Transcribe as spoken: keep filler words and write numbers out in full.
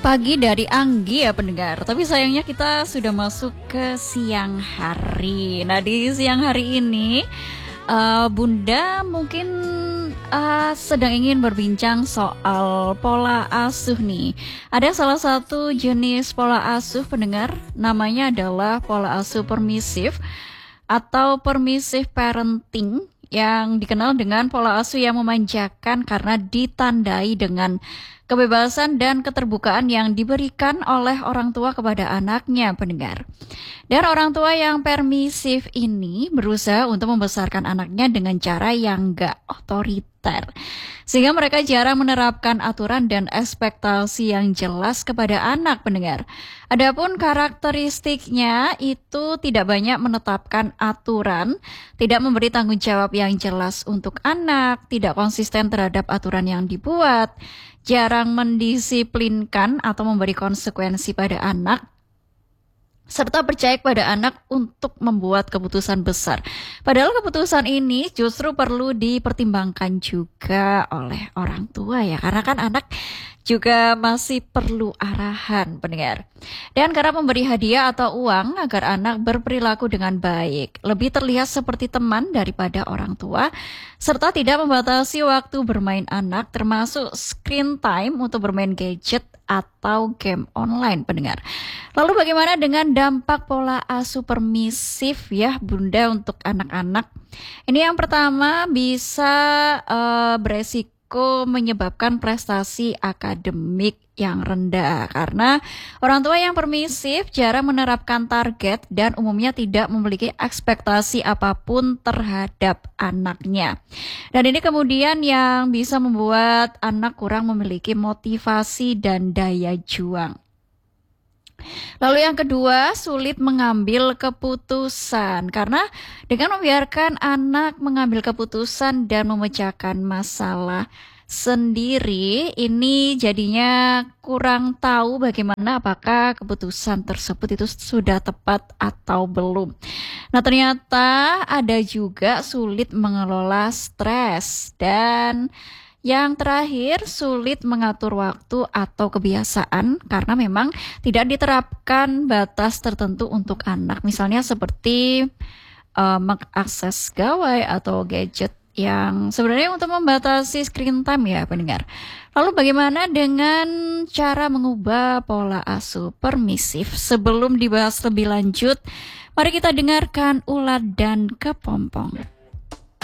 pagi dari Anggi ya pendengar. Tapi sayangnya kita sudah masuk ke siang hari. Nah di siang hari ini uh, Bunda mungkin uh, sedang ingin berbincang soal pola asuh nih. Ada salah satu jenis pola asuh pendengar, namanya adalah pola asuh permisif atau permissive parenting, yang dikenal dengan pola asuh yang memanjakan karena ditandai dengan kebebasan dan keterbukaan yang diberikan oleh orang tua kepada anaknya, pendengar. Dan orang tua yang permisif ini berusaha untuk membesarkan anaknya dengan cara yang gak otoriter, sehingga mereka jarang menerapkan aturan dan ekspektasi yang jelas kepada anak, pendengar. Adapun karakteristiknya itu tidak banyak menetapkan aturan, tidak memberi tanggung jawab yang jelas untuk anak, tidak konsisten terhadap aturan yang dibuat, jarang mendisiplinkan atau memberi konsekuensi pada anak, serta percaya kepada anak untuk membuat keputusan besar. Padahal keputusan ini justru perlu dipertimbangkan juga oleh orang tua ya, karena kan anak juga masih perlu arahan, pendengar. Dan karena memberi hadiah atau uang agar anak berperilaku dengan baik, lebih terlihat seperti teman daripada orang tua, serta tidak membatasi waktu bermain anak, termasuk screen time untuk bermain gadget atau game online, pendengar. Lalu bagaimana dengan dampak pola asuh permisif ya Bunda untuk anak-anak? Ini yang pertama bisa uh, beresiko menyebabkan prestasi akademik yang rendah, karena orang tua yang permisif jarang menerapkan target dan umumnya tidak memiliki ekspektasi apapun terhadap anaknya. Dan ini kemudian yang bisa membuat anak kurang memiliki motivasi dan daya juang. Lalu yang kedua, sulit mengambil keputusan, karena dengan membiarkan anak mengambil keputusan dan memecahkan masalah sendiri, ini jadinya kurang tahu bagaimana apakah keputusan tersebut itu sudah tepat atau belum. Nah ternyata ada juga sulit mengelola stres, dan yang terakhir, sulit mengatur waktu atau kebiasaan karena memang tidak diterapkan batas tertentu untuk anak. Misalnya seperti uh, mengakses gawai atau gadget yang sebenarnya untuk membatasi screen time ya pendengar. Lalu bagaimana dengan cara mengubah pola asuh permisif? Sebelum dibahas lebih lanjut, mari kita dengarkan Ulat dan Kepompong.